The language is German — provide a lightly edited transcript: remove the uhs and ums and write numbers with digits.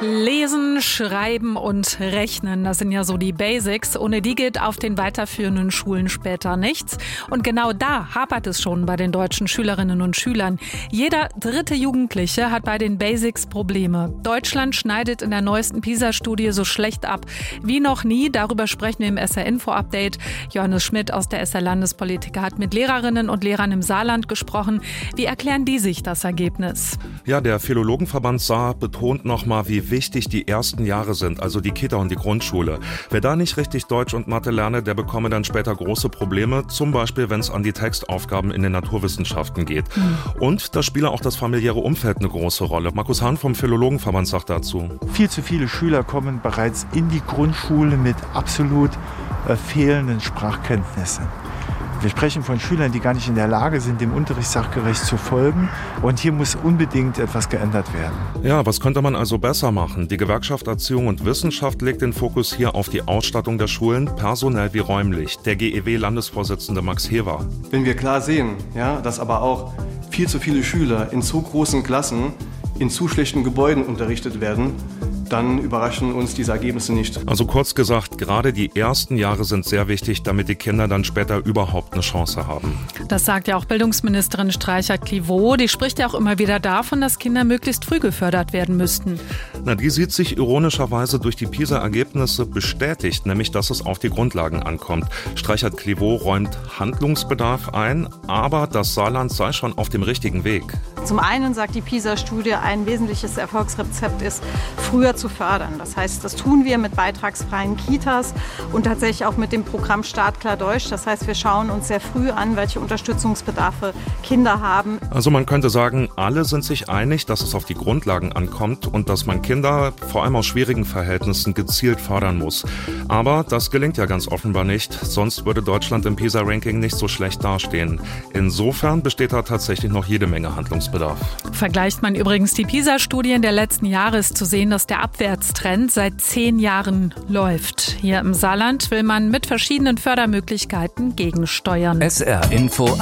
Lesen, Schreiben und Rechnen, das sind ja so die Basics. Ohne die geht auf den weiterführenden Schulen später nichts. Und genau da hapert es schon bei den deutschen Schülerinnen und Schülern. Jeder dritte Jugendliche hat bei den Basics Probleme. Deutschland schneidet in der neuesten PISA-Studie so schlecht ab wie noch nie. Darüber sprechen wir im SR-Info-Update. Johannes Schmidt aus der SR-Landespolitik hat mit Lehrerinnen und Lehrern im Saarland gesprochen. Wie erklären die sich das Ergebnis? Ja, der Philologenverband Saar betont nochmal, wie wichtig die ersten Jahre sind, also die Kita und die Grundschule. Wer da nicht richtig Deutsch und Mathe lerne, der bekomme dann später große Probleme, zum Beispiel, wenn es an die Textaufgaben in den Naturwissenschaften geht. Und da spiele auch das familiäre Umfeld eine große Rolle. Markus Hahn vom Philologenverband sagt dazu: Viel zu viele Schüler kommen bereits in die Grundschule mit absolut fehlenden Sprachkenntnissen. Wir sprechen von Schülern, die gar nicht in der Lage sind, dem Unterricht sachgerecht zu folgen. Und hier muss unbedingt etwas geändert werden. Ja, was könnte man also besser machen? Die Gewerkschaft Erziehung und Wissenschaft legt den Fokus hier auf die Ausstattung der Schulen, personell wie räumlich. Der GEW-Landesvorsitzende Max Hewer. Wenn wir klar sehen, ja, dass aber auch viel zu viele Schüler in zu großen Klassen in zu schlechten Gebäuden unterrichtet werden, dann überraschen uns diese Ergebnisse nicht. Also kurz gesagt, gerade die ersten Jahre sind sehr wichtig, damit die Kinder dann später überhaupt eine Chance haben. Das sagt ja auch Bildungsministerin Streichert-Clivaux. Die spricht ja auch immer wieder davon, dass Kinder möglichst früh gefördert werden müssten. Na, die sieht sich ironischerweise durch die PISA-Ergebnisse bestätigt, nämlich dass es auf die Grundlagen ankommt. Streichert-Clivaux räumt Handlungsbedarf ein, aber das Saarland sei schon auf dem richtigen Weg. Zum einen sagt die PISA-Studie, ein wesentliches Erfolgsrezept ist, früher zu fördern. Das heißt, das tun wir mit beitragsfreien Kitas und tatsächlich auch mit dem Programm Startklar Deutsch. Das heißt, wir schauen uns sehr früh an, welche Unterstützungsbedarfe Kinder haben. Also man könnte sagen, alle sind sich einig, dass es auf die Grundlagen ankommt und dass man Kinder, vor allem aus schwierigen Verhältnissen, gezielt fördern muss. Aber das gelingt ja ganz offenbar nicht, sonst würde Deutschland im PISA-Ranking nicht so schlecht dastehen. Insofern besteht da tatsächlich noch jede Menge Handlungsbedarf. Vergleicht man übrigens die PISA-Studien der letzten Jahre, ist zu sehen, dass der Abwärtstrend seit 10 Jahren läuft. Hier im Saarland will man mit verschiedenen Fördermöglichkeiten gegensteuern. SR Info